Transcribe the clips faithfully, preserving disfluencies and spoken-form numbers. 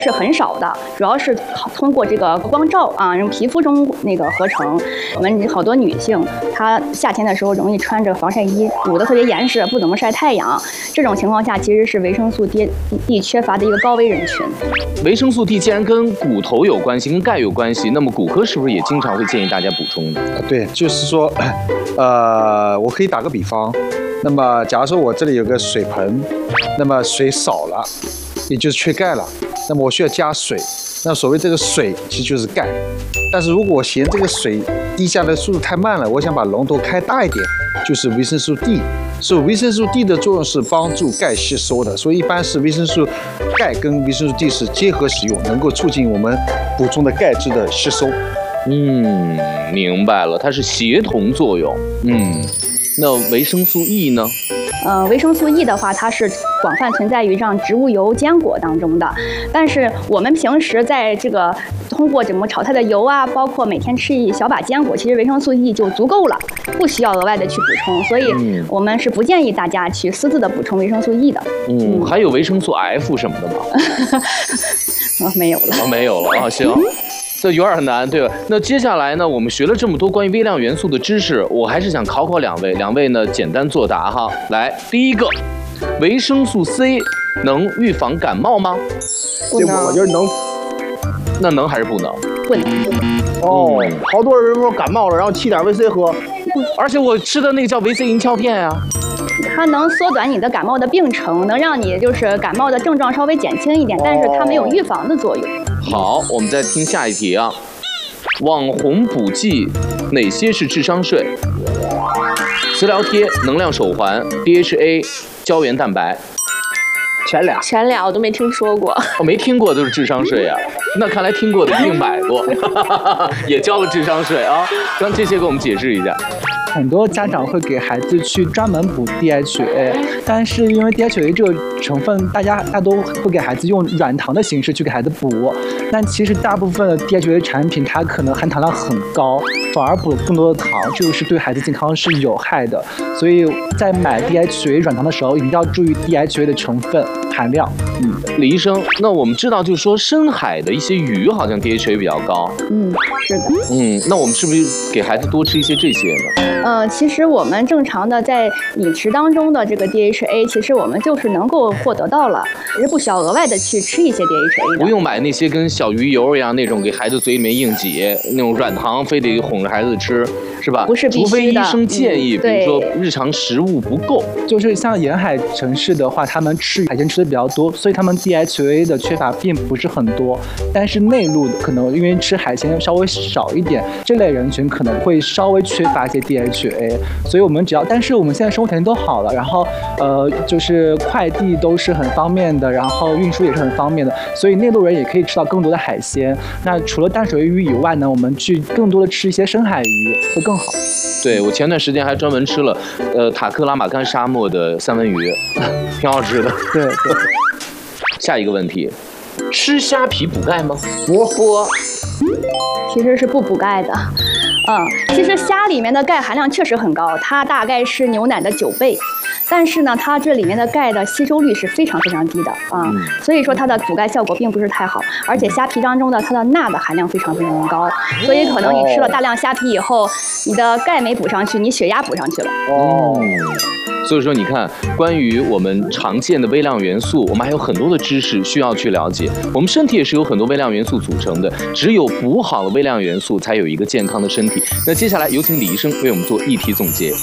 是很少的，主要是通过这个光照啊，用皮肤中那个合成。我们好多女性，她夏天的时候容易穿着防晒衣，补得特别严实，不怎么晒太阳。这种情况下，其实是维生素 D D 缺乏的一个高危人群。 维生素 D 既然跟骨头有关系，跟钙有关系，那么骨科是不是也经常会建议大家补充呢？ 对，就是说，呃，我可以打个比方，那么假如说我这里有个水盆，那么水少了，也就是缺钙了。那么我需要加水，那所谓这个水其实就是钙。但是如果我嫌这个水滴下的速度太慢了，我想把龙头开大一点，就是维生素 D。所以维生素 D 的作用是帮助钙吸收的，所以一般是维生素钙跟维生素 D 是结合使用，能够促进我们补充的钙质的吸收。 嗯，明白了，它是协同作用。嗯，那维生素 E 呢？ 呃，维生素 E 的话，它是广泛存在于像植物油、坚果当中的。但是我们平时在这个通过怎么炒菜的油啊，包括每天吃一小把坚果，其实维生素 E 就足够了，不需要额外的去补充。所以我们是不建议大家去私自的补充维生素 E 的。 嗯，嗯还有维生素 F 什么的吗？ 哦，没有了。 哦，没有了啊，行。这有点难，对吧？那接下来呢，我们学了这么多关于微量元素的知识，我还是想考考两位，两位呢简单作答哈。来，第一个，维生素 C 能预防感冒吗？ 不能，我觉得能。 那能还是不能？ 不能。 哦，嗯、好多人说感冒了，然后沏点维 C 喝， 而且我吃的那个叫维 C 银翘片啊。 它能缩短你的感冒的病程，能让你就是感冒的症状稍微减轻一点，但是它没有预防的作用。 好，我们再听下一题啊。网红补剂哪些是智商税？磁疗贴、能量手环、D H A、胶原蛋白。 前俩， 前俩我都没听说过。 我、哦、没听过都是智商税啊。那看来听过的一定买过，也交了智商税啊。刚这些给我们解释一下。 很多家长会给孩子去专门补 D H A， 但是因为 D H A 这个成分，大家大都会给孩子用软糖的形式去给孩子补，但其实大部分的 D H A 产品它可能含糖量很高，反而补了更多的糖，这个是对孩子健康是有害的。所以在买 D H A 软糖的时候，一定要注意 D H A 的成分含量。 嗯，李医生，那我们知道就是说深海的一些鱼好像 D H A 比较高。 嗯，是的。 嗯，那我们是不是给孩子多吃一些这些呢？ 呃，其实我们正常的在饮食当中的这个 D H A， 其实我们就是能够获得到了，也是不需要额外的去吃一些 D H A 的。 不用买那些跟小鱼油一样那种给孩子嘴里面硬挤那种软糖，非得哄着孩子吃，是吧？ 不是必须的。 除非医生建议， 嗯、 比如说日常食物不够， 就是像沿海城市的话，他们吃海鲜吃的比较多，所以他们 D H A 的缺乏并不是很多。但是内陆可能因为吃海鲜稍微少一点，这类人群可能会稍微缺乏一些 D H A。所以我们只要，但是我们现在生活条件都好了，然后呃，就是快递都是很方便的，然后运输也是很方便的，所以内陆人也可以吃到更多的海鲜。那除了淡水鱼以外呢，我们去更多的吃一些深海鱼会更好。 对，我前段时间还专门吃了，呃，塔克拉玛干沙漠的三文鱼，挺好吃的。 对对。 下一个问题，吃虾皮补钙吗？ 不不， 其实是不补钙的。嗯，其实虾里面的钙含量确实很高，它大概是牛奶的九倍，但是呢，它这里面的钙的吸收率是非常非常低的啊、嗯，所以说它的补钙效果并不是太好，而且虾皮当中的它的钠的含量非常非常高，所以可能你吃了大量虾皮以后，你的钙没补上去，你血压补上去了。 哦。所以说，你看，关于我们常见的微量元素，我们还有很多的知识需要去了解。我们身体也是由很多微量元素组成的，只有补好了微量元素，才有一个健康的身体。那接下来有请李医生为我们做议题总结。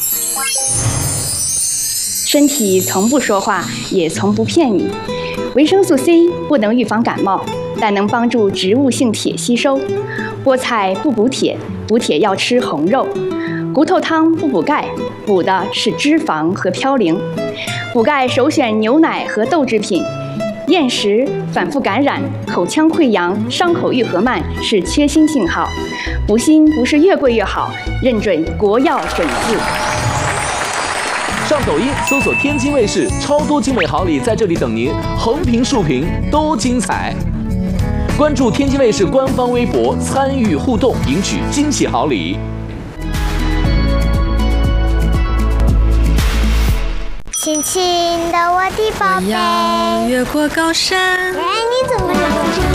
身体从不说话，也从不骗你。维生素 C 不能预防感冒，但能帮助植物性铁吸收。菠菜不补铁，补铁要吃红肉。骨头汤不补钙，补的是脂肪和嘌呤。补钙首选牛奶和豆制品。厌食、反复感染、口腔溃疡、伤口愈合慢是缺锌信号。补锌不是越贵越好，认准国药准字。 上抖音搜索天津卫视，超多精美好礼在这里等您，横屏竖屏都精彩。关注天津卫视官方微博，参与互动，赢取惊喜好礼。 亲亲的我的宝贝， 我要越过高山。 哎，你怎么了？